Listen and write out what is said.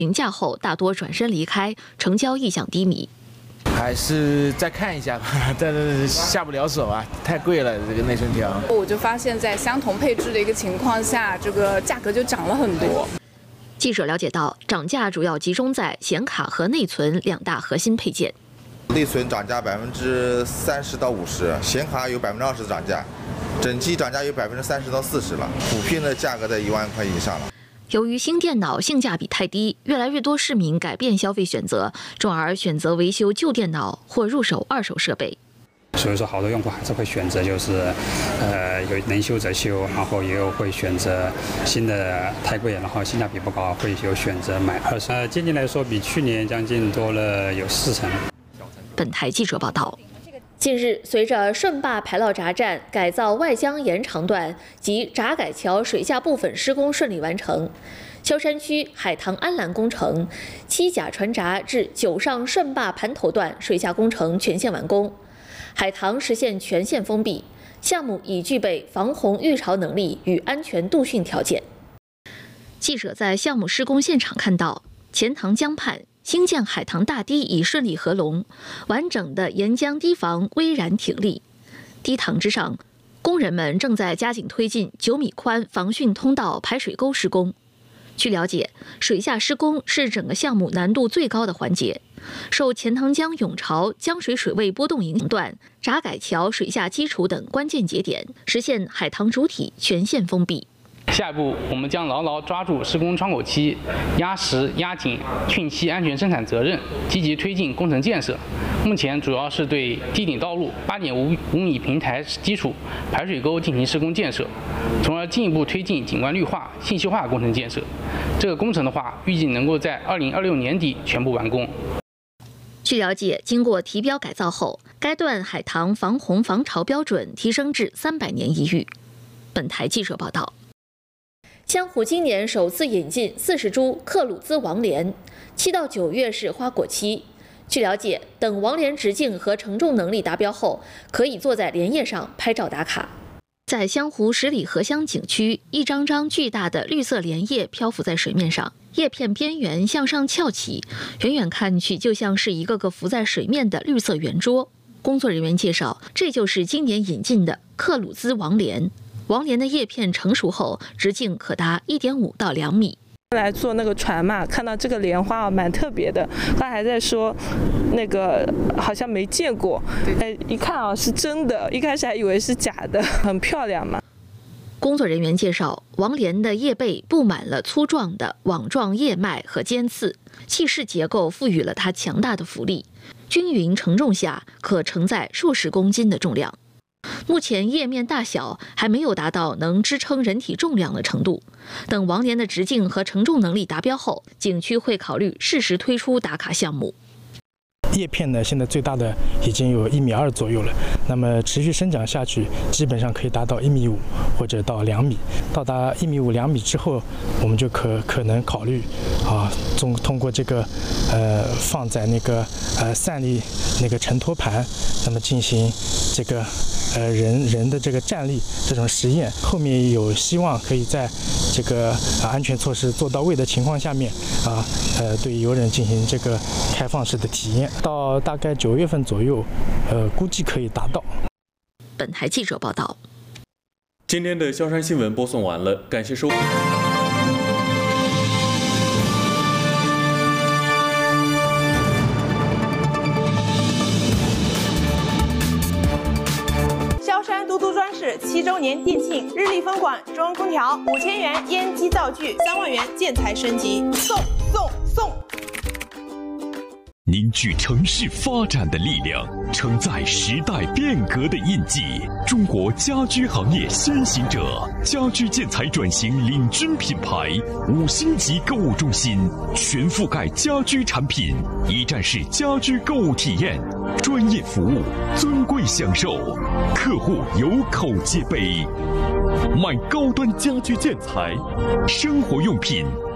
评价后大多转身离开，成交意向低迷。 还是再看一下吧，但是下不了手啊，太贵了这个内存条。 我就发现，在相同配置的一个情况下，这个价格就涨了很多。 记者了解到，涨价主要集中在显卡和内存两大核心配件。 内存涨价30%到50%，显卡有20%的涨价，整机涨价有30%到40%了，普遍的价格在1万块以上了。 由于新电脑性价比太低，越来越多市民改变消费选择，转而选择维修旧电脑或入手二手设备。 所以说，好多用户还是会选择有能修则修，然后也有会选择新的太贵，然后性价比不高，会有选择买二手。接近来说，比去年将近多了有40%。 本台记者报道。近日，随着顺坝排涝闸站改造外江延长段及闸改桥水下部分施工顺利完成，萧山区海棠安澜工程7甲船闸至9上顺坝盘头段水下工程全线完工，海棠实现全线封闭，项目已具备防洪预潮能力与安全度汛条件。记者在项目施工现场看到，钱塘江畔兴建海棠大堤已顺利合龙，完整的沿江堤防巍然挺立。堤塘之上，工人们正在加紧推进9米宽防汛通道排水沟施工。据了解，水下施工是整个项目难度最高的环节，受钱塘江涌潮、江水水位波动影响段、闸改桥水下基础等关键节点，实现海棠主体全线封闭。 下一步，我们将牢牢抓住施工窗口期，压实压紧汛期安全生产责任，积极推进工程建设。目前主要是对堤顶道路8.5米平台基础排水沟进行施工建设，从而进一步推进景观绿化、信息化工程建设。这个工程的话，预计能够在2026年底全部完工。 据了解，经过提标改造后，该段海棠防洪防潮标准提升至300年一遇。本台记者报道。江湖今年首次引进40株克鲁兹王莲，7到9月是花果期。据了解，等王莲直径和承重能力达标后，可以坐在莲叶上拍照打卡。在湘湖十里荷乡景区，一张张巨大的绿色莲叶漂浮在水面上，叶片边缘向上翘起，远远看去就像是一个个浮在水面的绿色圆桌。工作人员介绍，这就是今年引进的克鲁兹王莲。王莲的叶片成熟后，直径可达1.5到2米。 来坐那个船嘛，看到这个莲花蛮特别的，他还在说那个好像没见过，一看是真的，一开始还以为是假的，很漂亮嘛。 工作人员介绍，王莲的叶背布满了粗壮的网状叶脉和尖刺，气势结构赋予了它强大的浮力，均匀承重下可承载数十公斤的重量。目前叶面大小还没有达到能支撑人体重量的程度，等王莲的直径和承重能力达标后，景区会考虑适时推出打卡项目。 叶片呢，现在最大的已经有1.2米左右了，那么持续生长下去，基本上可以达到1.5米或者到2米。到达1.5米、2米之后，我们就可能考虑通过这个放在那个散力那个承托盘，那么进行这个人的这个站立这种实验。后面有希望可以在这个安全措施做到位的情况下面对游人进行这个开放式的体验。到大概9月份左右，估计可以达到。 本台记者报道。 今天的萧山新闻播送完了，感谢收看。 萧山都督专事7周年店庆，日立分馆中空调5000元烟机灶具3万元建材升级，送！ 凝聚城市发展的力量，承载时代变革的印记。中国家居行业先行者，家居建材转型领军品牌，5星级购物中心，全覆盖家居产品，一站式家居购物体验，专业服务，尊贵享受，客户有口皆碑。卖高端家居建材、生活用品。